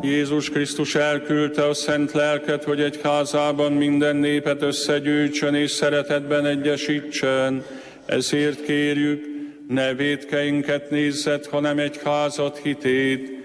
Jézus Krisztus elküldte a szent lelket, hogy egyházában minden népet összegyűjtsön és szeretetben egyesítsen. Ezért kérjük, ne vétkeinket nézzet, hanem egyházat hitét,